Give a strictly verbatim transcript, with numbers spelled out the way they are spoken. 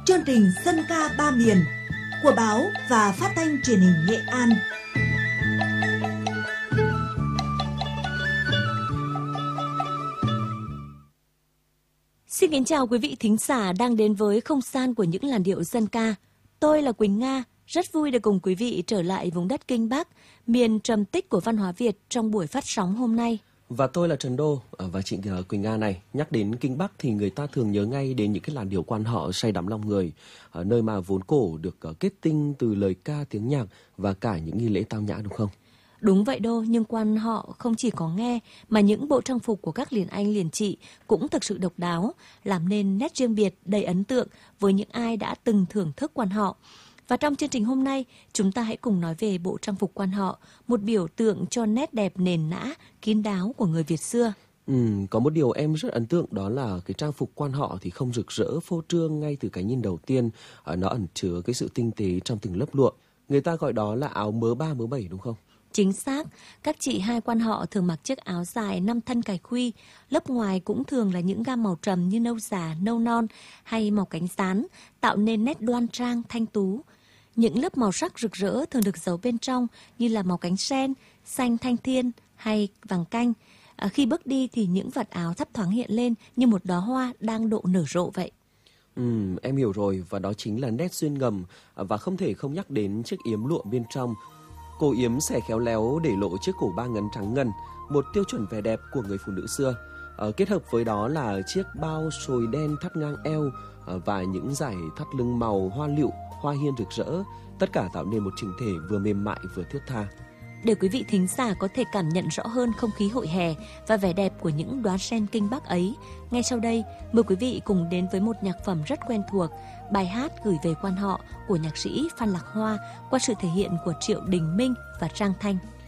chương trình Dân ca ba miền của báo và phát thanh truyền hình Nghệ An. Xin kính chào quý vị thính giả đang đến với không gian của những làn điệu dân ca. Tôi là Quỳnh Nga, rất vui được cùng quý vị trở lại vùng đất Kinh Bắc, miền trầm tích của văn hóa Việt trong buổi phát sóng hôm nay. Và tôi là Trần Đô. Và chị Quỳnh Nga này, nhắc đến Kinh Bắc thì người ta thường nhớ ngay đến những cái làn điệu quan họ say đắm lòng người, ở nơi mà vốn cổ được kết tinh từ lời ca tiếng nhạc và cả những nghi lễ tao nhã, đúng không? Đúng vậy Đô, nhưng quan họ không chỉ có nghe mà những bộ trang phục của các liền anh liền chị cũng thực sự độc đáo, làm nên nét riêng biệt đầy ấn tượng với những ai đã từng thưởng thức quan họ. Và trong chương trình hôm nay, chúng ta hãy cùng nói về bộ trang phục quan họ, một biểu tượng cho nét đẹp nền nã, kín đáo của người Việt xưa. Ừ, có một điều em rất ấn tượng đó là cái trang phục quan họ thì không rực rỡ phô trương ngay từ cái nhìn đầu tiên, nó ẩn chứa cái sự tinh tế trong từng lớp lụa. Người ta gọi đó là áo mớ ba mớ bảy, đúng không? Chính xác, các chị hai quan họ thường mặc chiếc áo dài năm thân cài khuy, lớp ngoài cũng thường là những gam màu trầm như nâu già, nâu non hay màu cánh gián, tạo nên nét đoan trang, thanh tú. Những lớp màu sắc rực rỡ thường được giấu bên trong như là màu cánh sen, xanh thanh thiên hay vàng canh. À, khi bước đi thì những vạt áo thấp thoáng hiện lên như một đóa hoa đang độ nở rộ vậy. Ừ, em hiểu rồi, và đó chính là nét duyên ngầm, và không thể không nhắc đến chiếc yếm lụa bên trong. Cổ yếm xẻ khéo léo để lộ chiếc cổ ba ngấn trắng ngần, một tiêu chuẩn vẻ đẹp của người phụ nữ xưa. À, kết hợp với đó là chiếc bao sồi đen thắt ngang eo à, và những dải thắt lưng màu hoa lựu, hoa hiên rực rỡ, tất cả tạo nên một chỉnh thể vừa mềm mại vừa thướt tha. Để quý vị thính giả có thể cảm nhận rõ hơn không khí hội hè và vẻ đẹp của những đóa sen Kinh Bắc ấy, ngay sau đây mời quý vị cùng đến với một nhạc phẩm rất quen thuộc, bài hát Gửi về quan họ của nhạc sĩ Phan Lạc Hoa qua sự thể hiện của Triệu Đình Minh và Trang Thanh.